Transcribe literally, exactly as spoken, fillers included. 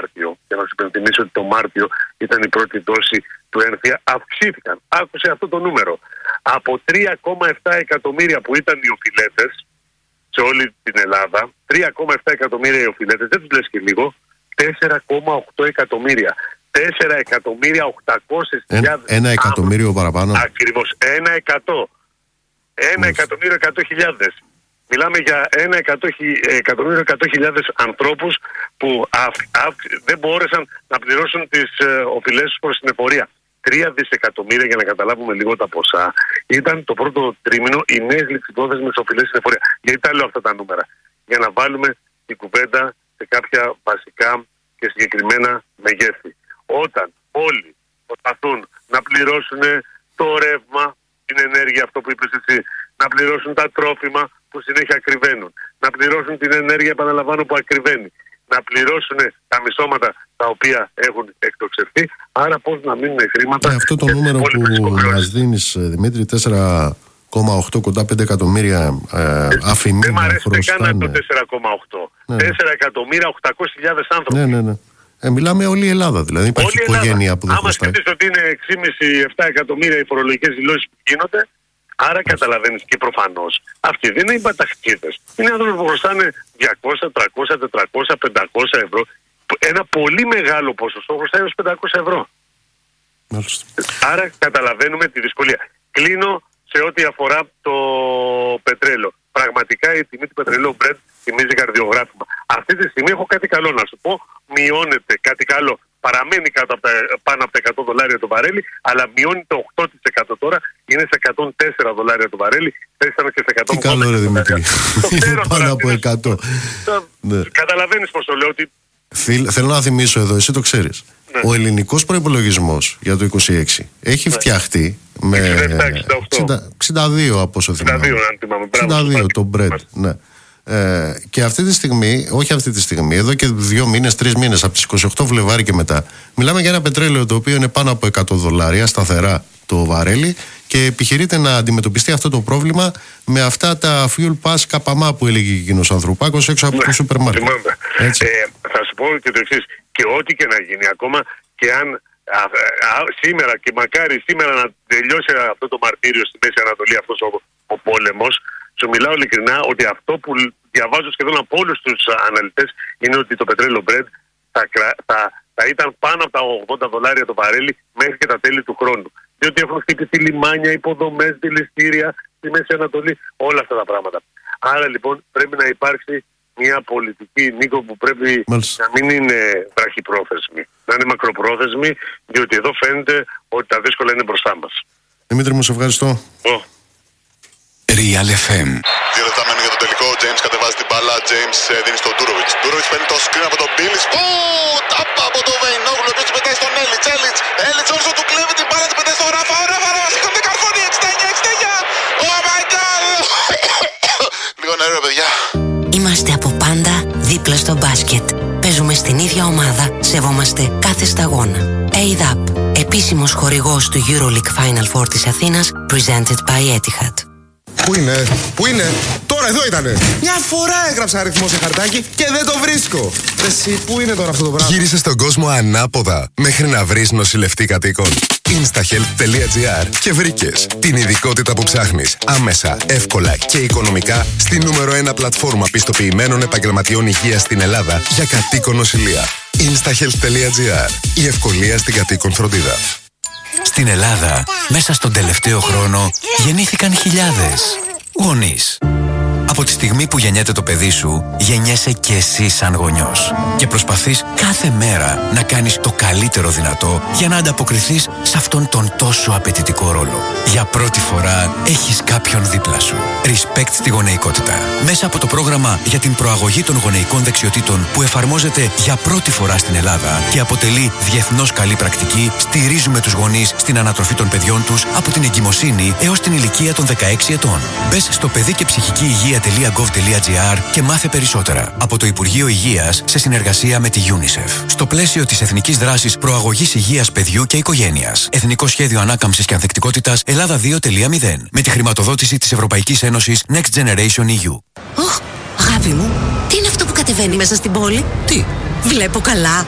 Μάρτιο, και να σου υπενθυμίσω ότι το Μάρτιο ήταν η πρώτη δόση του ένθια, αυξήθηκαν. Άκουσε αυτό το νούμερο. Από τρία κόμμα επτά εκατομμύρια που ήταν οι οφειλέτες σε όλη την Ελλάδα, τρία κόμμα επτά εκατομμύρια οι οφειλέτες, δεν τους λες και λίγο, τέσσερα κόμμα οκτώ εκατομμύρια. τέσσερα εκατομμύρια οκτακόσιες χιλιάδες. Ένα εκατομμύριο παραπάνω. Ακριβώς. Ένα εκατό. Ένα εκατομμύριο εκατό χιλιάδες. Μιλάμε για ένα εκατομμύριο εκατό χιλιάδες ανθρώπους που αυ, αυ, δεν μπόρεσαν να πληρώσουν τις ε, οφειλές τους προς την εφορία. Τρία δισεκατομμύρια, για να καταλάβουμε λίγο τα ποσά, ήταν το πρώτο τρίμηνο οι νέες ληξιπρόθεσμες οφειλές στην εφορία. Γιατί τα λέω αυτά τα νούμερα? Για να βάλουμε την κουβέντα σε κάποια βασικά και συγκεκριμένα μεγέθη. Όταν όλοι προσπαθούν να πληρώσουν το ρεύμα, την ενέργεια, αυτό που είπες εσύ, να πληρώσουν τα τρόφιμα που συνέχεια ακριβένουν, να πληρώσουν την ενέργεια, επαναλαμβάνω, που ακριβένει, να πληρώσουν τα μισθώματα τα οποία έχουν εκτοξευθεί, άρα πώς να μείνουν χρήματα. Και αυτό το νούμερο που μας δίνεις, Δημήτρη, τέσσερα κόμμα οκτώ, κοντά πέντε εκατομμύρια ε, αφημί. Δεν μ' αρέσει καν το τέσσερα κόμμα οκτώ. Ναι. τέσσερα εκατομμύρια οκτακόσιες χιλιάδες άνθρωποι. Ναι, ναι, ναι. Ε, μιλάμε όλη η Ελλάδα, δηλαδή υπάρχει όλη οικογένεια Ελλάδα που δεν χρωστάει. Άμα σκεφτείς ότι είναι έξι κόμμα πέντε με επτά εκατομμύρια οι φορολογικές δηλώσεις που γίνονται, άρα καταλαβαίνεις και προφανώς αυτοί δεν είναι οι μπαταχτίδες. Είναι άνθρωποι που χρωστάνε διακόσια, τριακόσια, τετρακόσια, πεντακόσια ευρώ. Ένα πολύ μεγάλο ποσοστό χρωστάει ως πεντακόσια ευρώ. Μάλιστα. Άρα καταλαβαίνουμε τη δυσκολία. Κλείνω σε ό,τι αφορά το πετρέλαιο. Πραγματικά η τιμή του πετρελαίου Brent θυμίζει καρδιογράφημα. Αυτή τη στιγμή έχω κάτι καλό να σου πω. Μειώνεται κάτι καλό. Παραμένει κάτω από τα, πάνω από τα εκατό δολάρια το βαρέλι, αλλά μειώνει το οκτώ τοις εκατό τώρα. Είναι σε εκατόν τέσσερα δολάρια το βαρέλι. Θέσαμε και σε εκατόν ογδόντα. Τι καλό, ρε Δημήτρη. Το ξέρω πάνω από εκατό. Ναι. Καταλαβαίνεις πώς το λέω. Ότι... Θέλ, θέλω να θυμίσω εδώ, εσύ το ξέρεις. Ναι. Ο ελληνικός προϋπολογισμός για το είκοσι έξι έχει ναι. φτιαχτεί με εξήντα δύο από όσο θυμάμαι. εξήντα δύο το Brent. Ναι. Ε, και αυτή τη στιγμή, όχι αυτή τη στιγμή, εδώ και δύο μήνες, τρεις μήνες, από τις είκοσι οκτώ Φλεβάρι και μετά, μιλάμε για ένα πετρέλαιο το οποίο είναι πάνω από εκατό δολάρια σταθερά το βαρέλι και επιχειρείται να αντιμετωπιστεί αυτό το πρόβλημα με αυτά τα fuel pass καπαμά που έλεγε εκείνος ο Ανθρωπάκος έξω από ναι, το σούπερ μάρκετ. Ε, θα σου πω και το εξής, και ό,τι και να γίνει, ακόμα και αν α, α, σήμερα και μακάρι σήμερα να τελειώσει αυτό το μαρτύριο στη Μέση Ανατολή, αυτός ο, ο πόλεμος, σου μιλάω ειλικρινά ότι αυτό που διαβάζω σχεδόν από όλους τους αναλυτές είναι ότι το πετρέλαιο Brent θα, θα, θα ήταν πάνω από τα ογδόντα δολάρια το βαρέλι μέχρι και τα τέλη του χρόνου. Διότι έχουν χτυπηθεί λιμάνια, υποδομές, δηληστήρια στη Μέση Ανατολή, όλα αυτά τα πράγματα. Άρα λοιπόν πρέπει να υπάρξει μια πολιτική, Νίκο, που πρέπει Μάλιστα. να μην είναι βραχυπρόθεσμη, να είναι μακροπρόθεσμη, διότι εδώ φαίνεται ότι τα δύσκολα είναι μπροστά μας. Δημήτρη μου, σε ευχαριστώ. Oh. Real εφ εμ. Δύο λεπτά μένουν για τον τελικό. James κατεβάζει την μπάλα. James δίνει στον Ντούροβιτς. Ντούροβιτς παίρνει το screen από τον Μπίλις. Ου! Τάπα από τον Βεϊνόγλου. Ο οποίος την πετάει στον Έλιτς. Έλιτς. Έλιτς όσο του κλέβει την μπάλα. Την πετάει στον Ράφα. Ο Ράφα. Ράφα. Σηκώνει καρφώνει. εξήντα εννιά εξήντα εννιά. Oh my god. Λίγο νερό, παιδιά. Είμαστε από πάντα δίπλα στο μπάσκετ. Παίζουμε στην ίδια ομάδα. Σεβόμαστε κάθε σταγόνα. έι δι έι πι. Επίσημος χορηγός του EuroLeague Final Four της Αθήνας. Presented by Etihad. Πού είναι, πού είναι, τώρα εδώ ήτανε. Μια φορά έγραψα αριθμό σε χαρτάκι και δεν το βρίσκω. Εσύ, πού είναι τώρα αυτό το πράγμα? Γύρισε στον κόσμο ανάποδα μέχρι να βρεις νοσηλευτή κατοίκων. instahealth τελεία gr και βρήκες την ειδικότητα που ψάχνεις άμεσα, εύκολα και οικονομικά στη νούμερο ένα πλατφόρμα πιστοποιημένων επαγγελματιών υγείας στην Ελλάδα για κατοίκον νοσηλεία. instahealth τελεία gr. Η ευκολία στην κατοίκον φροντίδα. Στην Ελλάδα, μέσα στον τελευταίο χρόνο, γεννήθηκαν χιλιάδες γονείς. Από τη στιγμή που γεννιέται το παιδί σου, γεννιέσαι και εσύ σαν γονιός. Και προσπαθείς κάθε μέρα να κάνεις το καλύτερο δυνατό για να ανταποκριθείς σε αυτόν τον τόσο απαιτητικό ρόλο. Για πρώτη φορά έχεις κάποιον δίπλα σου. Respect στη γονεϊκότητα. Μέσα από το πρόγραμμα για την προαγωγή των γονεϊκών δεξιοτήτων που εφαρμόζεται για πρώτη φορά στην Ελλάδα και αποτελεί διεθνώς καλή πρακτική, στηρίζουμε τους γονείς στην ανατροφή των παιδιών τους από την εγκυμοσύνη έως την ηλικία των δεκαέξι ετών. Μπες στο παιδί και ψυχική υγεία τελεία γκοβ τελεία τζι άρ και μάθε περισσότερα. Από το Υπουργείο Υγείας σε συνεργασία με τη UNICEF. Στο πλαίσιο της Εθνικής Δράσης Προαγωγής Υγείας Παιδιού και Οικογένειας. Εθνικό Σχέδιο Ανάκαμψης και Ανθεκτικότητας Ελλάδα δύο τελεία μηδέν. Με τη χρηματοδότηση της Ευρωπαϊκής Ένωσης Next Generation ι γιου. Ωχ, αγάπη μου, τι είναι αυτό που κατεβαίνει μέσα στην πόλη? Τι? Βλέπω καλά.